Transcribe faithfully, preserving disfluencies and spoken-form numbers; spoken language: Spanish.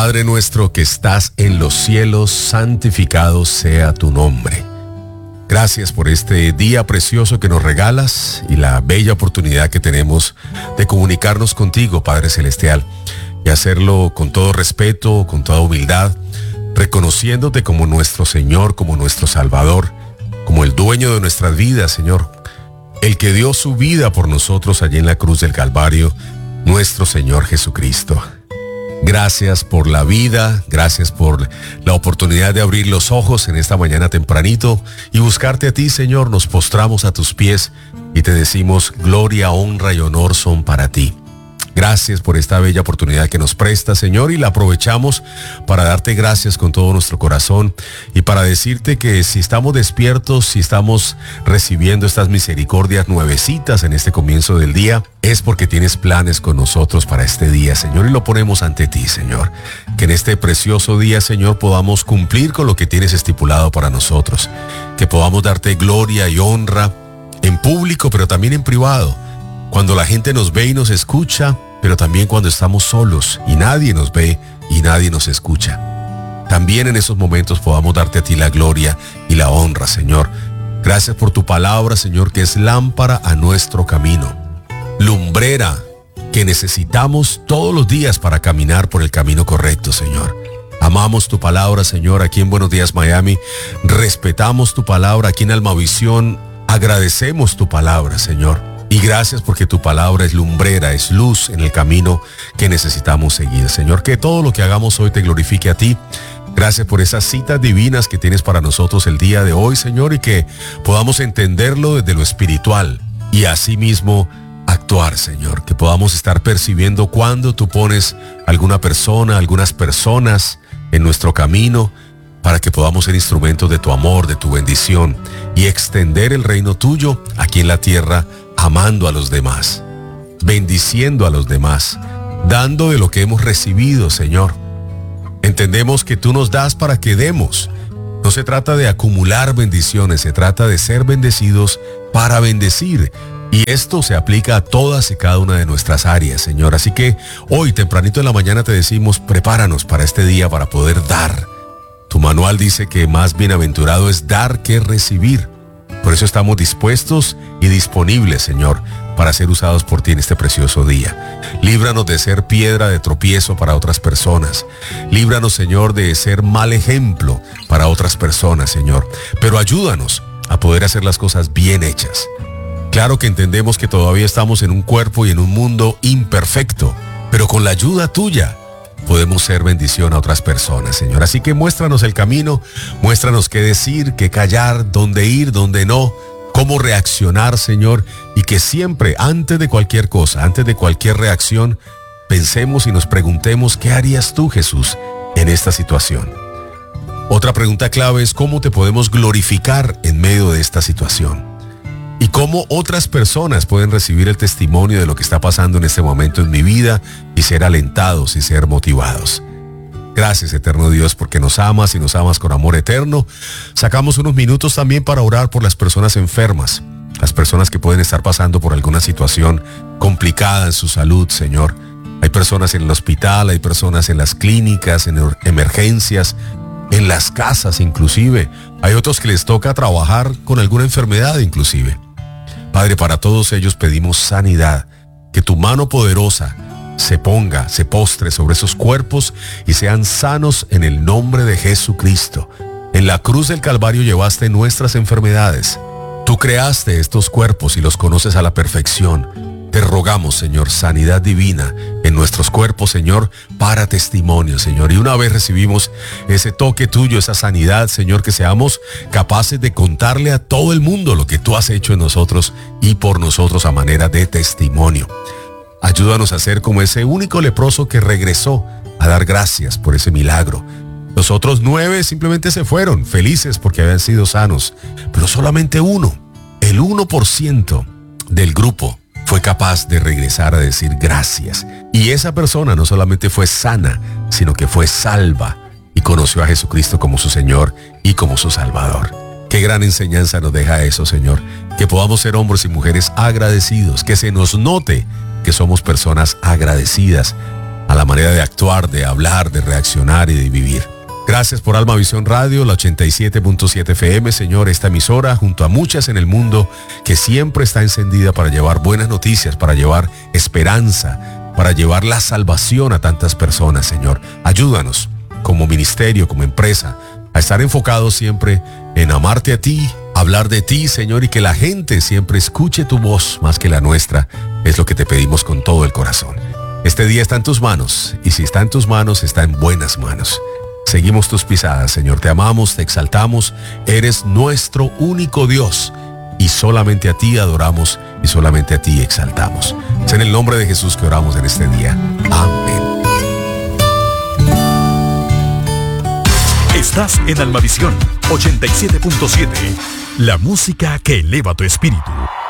Padre nuestro que estás en los cielos, santificado sea tu nombre. Gracias por este día precioso que nos regalas y la bella oportunidad que tenemos de comunicarnos contigo, Padre Celestial, y hacerlo con todo respeto, con toda humildad, reconociéndote como nuestro Señor, como nuestro Salvador, como el dueño de nuestras vidas, Señor, el que dio su vida por nosotros allí en la cruz del Calvario, nuestro Señor Jesucristo. Gracias por la vida, gracias por la oportunidad de abrir los ojos en esta mañana tempranito y buscarte a ti, Señor. Nos postramos a tus pies y te decimos gloria, honra y honor son para ti. Gracias por esta bella oportunidad que nos prestas, Señor, y la aprovechamos para darte gracias con todo nuestro corazón y para decirte que si estamos despiertos, si estamos recibiendo estas misericordias nuevecitas en este comienzo del día, es porque tienes planes con nosotros para este día, Señor, y lo ponemos ante ti, Señor. Que en este precioso día, Señor, podamos cumplir con lo que tienes estipulado para nosotros. Que podamos darte gloria y honra en público, pero también en privado. Cuando la gente nos ve y nos escucha, pero también cuando estamos solos y nadie nos ve y nadie nos escucha. También en esos momentos podamos darte a ti la gloria y la honra, Señor. Gracias por tu palabra, Señor, que es lámpara a nuestro camino, lumbrera que necesitamos todos los días para caminar por el camino correcto, Señor. Amamos tu palabra, Señor, aquí en Buenos Días Miami. Respetamos tu palabra aquí en Almavisión. Agradecemos tu palabra, Señor. Y gracias porque tu palabra es lumbrera, es luz en el camino que necesitamos seguir. Señor, que todo lo que hagamos hoy te glorifique a ti. Gracias por esas citas divinas que tienes para nosotros el día de hoy, Señor, y que podamos entenderlo desde lo espiritual y asimismo actuar, Señor. Que podamos estar percibiendo cuando tú pones alguna persona, algunas personas en nuestro camino para que podamos ser instrumentos de tu amor, de tu bendición y extender el reino tuyo aquí en la tierra, amando a los demás, bendiciendo a los demás, dando de lo que hemos recibido, Señor. Entendemos que tú nos das para que demos. No se trata de acumular bendiciones, se trata de ser bendecidos para bendecir. Y esto se aplica a todas y cada una de nuestras áreas, Señor. Así que hoy, tempranito en la mañana, te decimos, prepáranos para este día para poder dar. Tu manual dice que más bienaventurado es dar que recibir. Por eso estamos dispuestos y disponibles, Señor, para ser usados por ti en este precioso día. Líbranos de ser piedra de tropiezo para otras personas. Líbranos, Señor, de ser mal ejemplo para otras personas, Señor. Pero ayúdanos a poder hacer las cosas bien hechas. Claro que entendemos que todavía estamos en un cuerpo y en un mundo imperfecto, pero con la ayuda tuya podemos ser bendición a otras personas, Señor. Así que muéstranos el camino, muéstranos qué decir, qué callar, dónde ir, dónde no, cómo reaccionar, Señor, y que siempre, antes de cualquier cosa, antes de cualquier reacción, pensemos y nos preguntemos, ¿qué harías tú, Jesús, en esta situación? Otra pregunta clave es cómo te podemos glorificar en medio de esta situación. Y cómo otras personas pueden recibir el testimonio de lo que está pasando en este momento en mi vida y ser alentados y ser motivados. Gracias, eterno Dios, porque nos amas y nos amas con amor eterno. Sacamos unos minutos también para orar por las personas enfermas, las personas que pueden estar pasando por alguna situación complicada en su salud, Señor. Hay personas en el hospital, hay personas en las clínicas, en emergencias, en las casas inclusive. Hay otros que les toca trabajar con alguna enfermedad inclusive. Padre, para todos ellos pedimos sanidad, que tu mano poderosa se ponga, se postre sobre esos cuerpos y sean sanos en el nombre de Jesucristo. En la cruz del Calvario llevaste nuestras enfermedades. Tú creaste estos cuerpos y los conoces a la perfección. Te rogamos, Señor, sanidad divina en nuestros cuerpos, Señor, para testimonio, Señor. Y una vez recibimos ese toque tuyo, esa sanidad, Señor, que seamos capaces de contarle a todo el mundo lo que tú has hecho en nosotros y por nosotros a manera de testimonio. Ayúdanos a ser como ese único leproso que regresó a dar gracias por ese milagro. Los otros nueve simplemente se fueron, felices porque habían sido sanos. Pero solamente uno, el uno por ciento del grupo, fue capaz de regresar a decir gracias. Y esa persona no solamente fue sana, sino que fue salva y conoció a Jesucristo como su Señor y como su Salvador. Qué gran enseñanza nos deja eso, Señor. Que podamos ser hombres y mujeres agradecidos, que se nos note que somos personas agradecidas a la manera de actuar, de hablar, de reaccionar y de vivir. Gracias por Alma Visión Radio, la ochenta y siete punto siete F M, Señor, esta emisora, junto a muchas en el mundo, que siempre está encendida para llevar buenas noticias, para llevar esperanza, para llevar la salvación a tantas personas, Señor. Ayúdanos, como ministerio, como empresa, a estar enfocados siempre en amarte a ti, hablar de ti, Señor, y que la gente siempre escuche tu voz más que la nuestra. Es lo que te pedimos con todo el corazón. Este día está en tus manos, y si está en tus manos, está en buenas manos. Seguimos tus pisadas, Señor. Te amamos, te exaltamos. Eres nuestro único Dios. Y solamente a ti adoramos y solamente a ti exaltamos. Es en el nombre de Jesús que oramos en este día. Amén. Estás en Almavisión ochenta y siete punto siete. La música que eleva tu espíritu.